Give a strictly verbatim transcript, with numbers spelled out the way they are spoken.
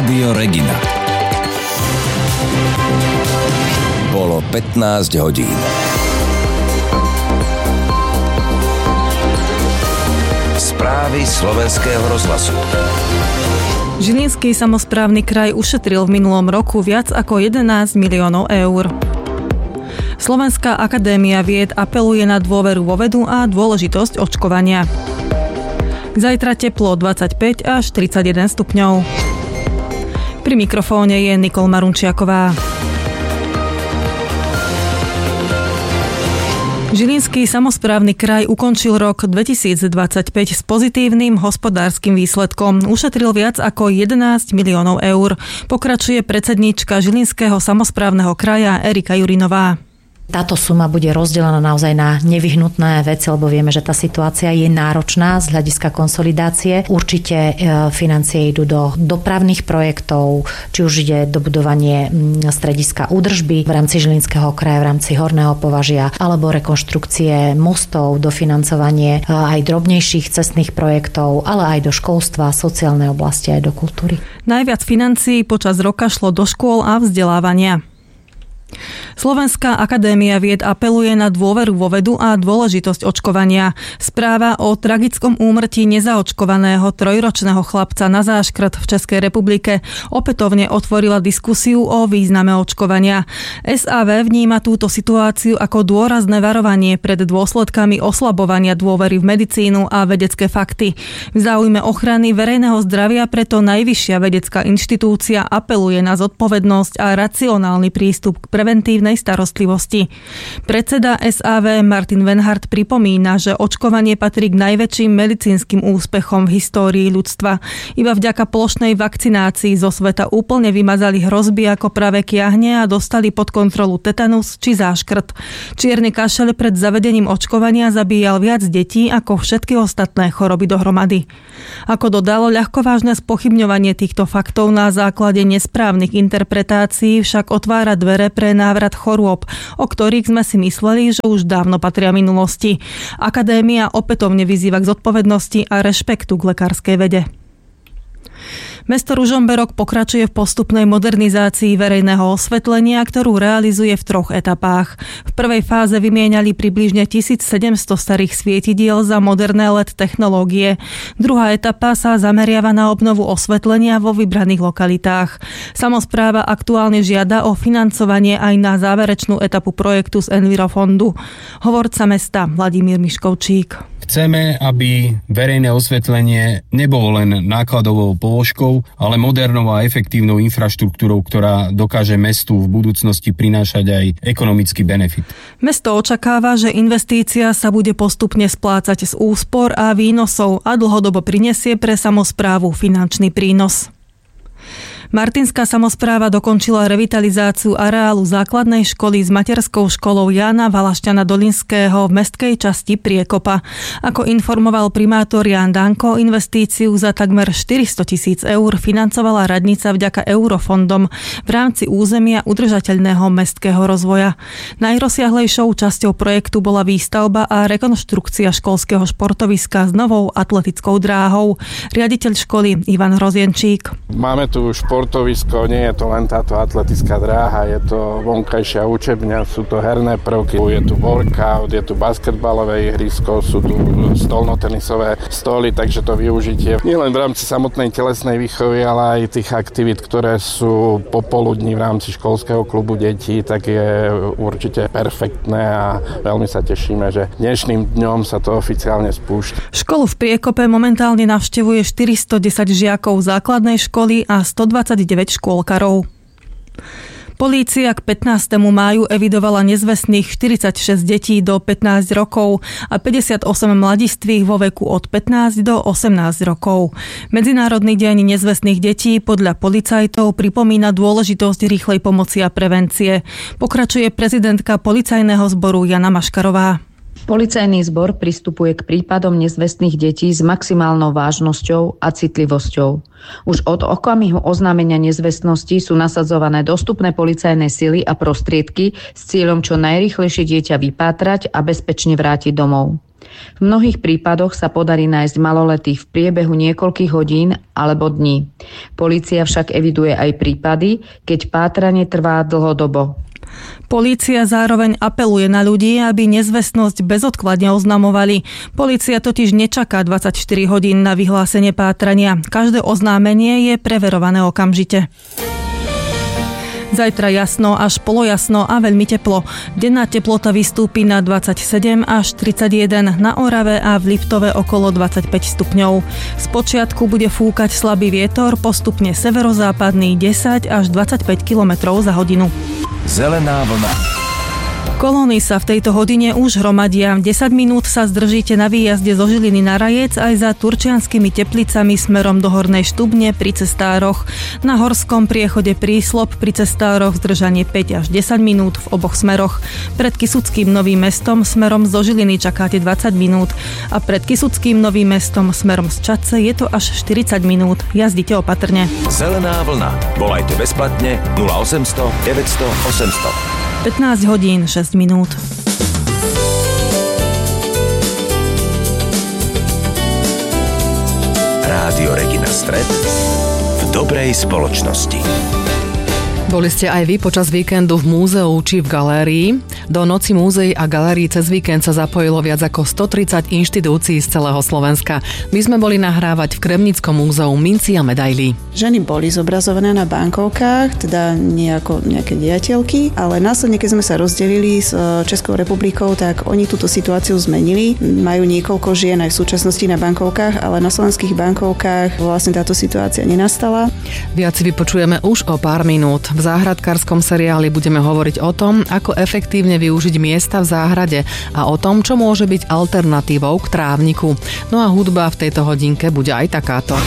Rádio Regina. Bolo pätnásť hodín. Správy Slovenského rozhlasu. Žilinský samosprávny kraj ušetril v minulom roku viac ako jedenásť miliónov eur. Slovenská akadémia vied apeluje na dôveru vo vedu a dôležitosť očkovania. Zajtra teplo dvadsaťpäť až tridsaťjeden stupňov. Pri mikrofóne je Nikol Marunčiaková. Žilinský samosprávny kraj ukončil rok dvetisícdvadsaťpäť s pozitívnym hospodárskym výsledkom. Ušetril viac ako jedenásť miliónov eur. Pokračuje predsedníčka Žilinského samosprávneho kraja Erika Jurinová. Táto suma bude rozdelená naozaj na nevyhnutné veci, lebo vieme, že tá situácia je náročná z hľadiska konsolidácie. Určite financie idú do dopravných projektov, či už ide dobudovanie strediska údržby v rámci Žilinského kraja, v rámci Horného Považia, alebo rekonštrukcie mostov, dofinancovanie aj drobnejších cestných projektov, ale aj do školstva, sociálnej oblasti, aj do kultúry. Najviac financií počas roka šlo do škôl a vzdelávania. Slovenská akadémia vied apeluje na dôveru vo vedu a dôležitosť očkovania. Správa o tragickom úmrtí nezaočkovaného trojročného chlapca na záškrt v Českej republike opätovne otvorila diskusiu o význame očkovania. es á vé vníma túto situáciu ako dôrazné varovanie pred dôsledkami oslabovania dôvery v medicínu a vedecké fakty. V záujme ochrany verejného zdravia preto najvyššia vedecká inštitúcia apeluje na zodpovednosť a racionálny prístup k preventívnej starostlivosti. Predseda es á vé Martin Wenhardt pripomína, že očkovanie patrí k najväčším medicínskym úspechom v histórii ľudstva. Iba vďaka plošnej vakcinácii zo sveta úplne vymazali hrozby ako pravé kiahne a dostali pod kontrolu tetanus či záškrt. Čierny kašeľ pred zavedením očkovania zabíjal viac detí ako všetky ostatné choroby dohromady. Ako dodalo, ľahkovážne spochybňovanie týchto faktov na základe nesprávnych interpretácií však otvára dvere pre návrat chorôb, o ktorých sme si mysleli, že už dávno patria minulosti. Akadémia opätovne vyzýva k zodpovednosti a rešpektu k lekárskej vede. Mesto Ružomberok pokračuje v postupnej modernizácii verejného osvetlenia, ktorú realizuje v troch etapách. V prvej fáze vymieniali približne tisícsedemsto starých svietidiel za moderné el é dé technológie. Druhá etapa sa zameriava na obnovu osvetlenia vo vybraných lokalitách. Samospráva aktuálne žiada o financovanie aj na záverečnú etapu projektu z Envirofondu. Hovorca mesta Vladimír Miškovčík. Chceme, aby verejné osvetlenie nebolo len nákladovou položkou, ale modernou a efektívnou infraštruktúrou, ktorá dokáže mestu v budúcnosti prinášať aj ekonomický benefit. Mesto očakáva, že investícia sa bude postupne splácať z úspor a výnosov a dlhodobo prinesie pre samosprávu finančný prínos. Martinská samospráva dokončila revitalizáciu areálu základnej školy s materskou školou Jána Valašťana Dolinského v mestskej časti Priekopa. Ako informoval primátor Ján Danko, investíciu za takmer štyristo tisíc eur financovala radnica vďaka eurofondom v rámci územia udržateľného mestského rozvoja. Najrozsiahlejšou časťou projektu bola výstavba a rekonštrukcia školského športoviska s novou atletickou dráhou. Riaditeľ školy Ivan Hrozienčík. Máme tu šport Športovisko, nie je to len táto atletická dráha, je to vonkajšia učebňa, sú to herné prvky, je tu workout, je tu basketbalové ihrisko, sú tu stolnotenisové stoly, takže to využitie nielen v rámci samotnej telesnej výchovy, ale aj tých aktivít, ktoré sú popoludní v rámci školského klubu detí, tak je určite perfektné a veľmi sa tešíme, že dnešným dňom sa to oficiálne spúšťa. Školu v Priekope momentálne navštevuje štyristodesať žiakov základnej školy a stodvadsaťdeväť škôlkarov. Polícia k pätnástemu máju evidovala nezvestných štyridsaťšesť detí do pätnásť rokov a päťdesiatosem mladistvých vo veku od pätnásť do osemnásť rokov. Medzinárodný deň nezvestných detí podľa policajtov pripomína dôležitosť rýchlej pomoci a prevencie. Pokračuje prezidentka policajného zboru Jana Maškarová. Policajný zbor pristupuje k prípadom nezvestných detí s maximálnou vážnosťou a citlivosťou. Už od okamihu oznámenia nezvestnosti sú nasadzované dostupné policajné sily a prostriedky s cieľom čo najrýchlejšie dieťa vypátrať a bezpečne vrátiť domov. V mnohých prípadoch sa podarí nájsť maloletých v priebehu niekoľkých hodín alebo dní. Polícia však eviduje aj prípady, keď pátranie trvá dlhodobo. Polícia zároveň apeluje na ľudí, aby nezvestnosť bezodkladne oznamovali. Polícia totiž nečaká dvadsaťštyri hodín na vyhlásenie pátrania. Každé oznámenie je preverované okamžite. Zajtra jasno až polojasno a veľmi teplo. Denná teplota vystúpi na dvadsaťsedem až tridsaťjeden, na Orave a v Liptove okolo dvadsaťpäť stupňov. Spočiatku bude fúkať slabý vietor, postupne severozápadný desať až dvadsaťpäť kilometrov za hodinu. Zelená vlna. Kolóny sa v tejto hodine už hromadia. desať minút sa zdržíte na výjazde zo Žiliny na Rajec aj za Turčianskými Teplicami smerom do Hornej Štubne pri cestároch. Na horskom priechode Príslop pri cestároch zdržanie päť až desať minút v oboch smeroch. Pred Kysuckým Novým Mestom smerom zo Žiliny čakáte dvadsať minút a pred Kysuckým Novým Mestom smerom z Čadce je to až štyridsať minút. Jazdite opatrne. Zelená vlna. Volajte bezplatne nula osemsto deväťsto osemsto. pätnásť hodín šesť minút. Rádio Regina Stred v dobrej spoločnosti. Boli ste aj vy počas víkendu v múzeu či v galérii? Do Noci múzeí a galérií cez víkend sa zapojilo viac ako stotridsať inštitúcií z celého Slovenska. My sme boli nahrávať v Kremnickom múzeu minci a medailí. Ženy boli zobrazované na bankovkách, teda nie ako nejaké diateľky, ale následne, keď sme sa rozdelili s Českou republikou, tak oni túto situáciu zmenili. Majú niekoľko žien aj v súčasnosti na bankovkách, ale na slovenských bankovkách vlastne táto situácia nenastala. Viac si vypočujeme už o pár minút. V záhradkárskom seriáli budeme hovoriť o tom, ako efektívne využiť miesta v záhrade a o tom, čo môže byť alternatívou k trávniku. No a hudba v tejto hodinke bude aj takáto.